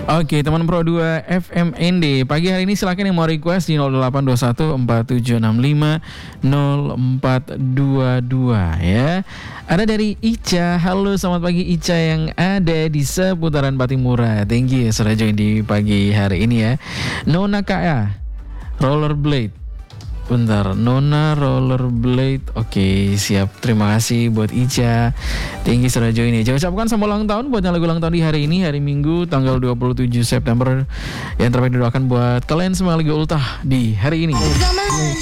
Oke, teman Pro 2 FMND. Pagi hari ini silakan yang mau request di 0821 476 0422 ya. Ada dari Ica. Halo, selamat pagi Ica yang ada di seputaran Patimura. Thank you sudah join di pagi hari ini ya. Nona KA Rollerblade. Bentar, Nona Rollerblade. Oke, siap. Terima kasih buat Ica. Thank you sudah join ya. Jangan ucapkan selamat ulang tahun buat yang lagu ulang tahun di hari ini, hari Minggu tanggal 27 September. Yang terbaik didoakan buat kalian semua Liga Ultah di hari ini.